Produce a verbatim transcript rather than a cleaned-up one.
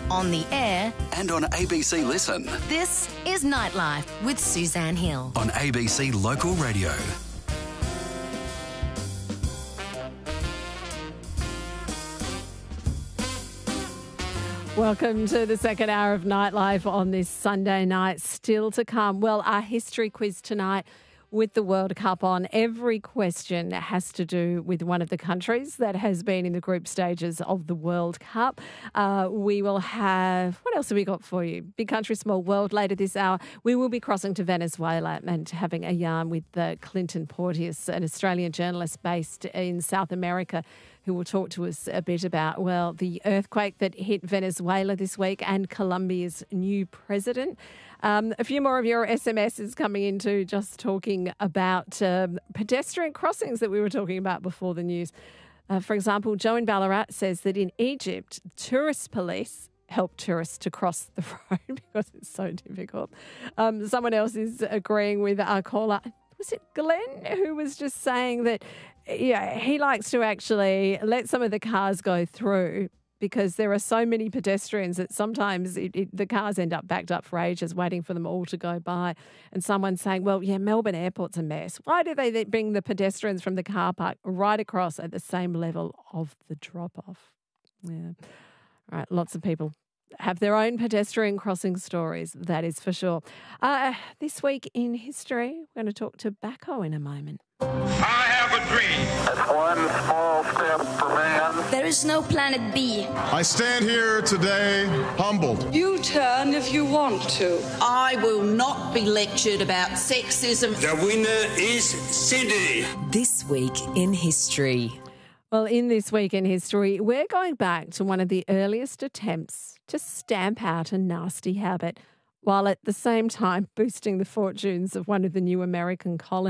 on the air and on A B C Listen. This is Nightlife with Suzanne Hill on A B C Local Radio. Welcome to the second hour of Nightlife on this Sunday night. Still to come, well, our history quiz tonight with the World Cup on. Every question has to do with one of the countries that has been in the group stages of the World Cup. Uh, we will have, what else have we got for you? Big Country, Small World later this hour. We will be crossing to Venezuela and having a yarn with uh, Clinton Porteous, an Australian journalist based in South America, who will talk to us a bit about, well, the earthquake that hit Venezuela this week and Colombia's new president. Um, a few more of your S M Ses coming into just talking about um, pedestrian crossings that we were talking about before the news. Uh, for example, Joe in Ballarat says that in Egypt, tourist police help tourists to cross the road because it's so difficult. Um, someone else is agreeing with our caller. Was it Glenn who was just saying that, yeah, he likes to actually let some of the cars go through because there are so many pedestrians that sometimes it, it, the cars end up backed up for ages waiting for them all to go by. And someone's saying, well, yeah, Melbourne Airport's a mess. Why do they bring the pedestrians from the car park right across at the same level of the drop-off? Yeah. All right, lots of people have their own pedestrian crossing stories, that is for sure. Uh, this week in history, we're going to talk tobacco in a moment. I have a dream. It's one small step for man. There is no planet B. I stand here today humbled. You turn if you want to. I will not be lectured about sexism. The winner is Sydney. This week in history. Well, in This Week in History, we're going back to one of the earliest attempts to stamp out a nasty habit while at the same time boosting the fortunes of one of the new American colonies.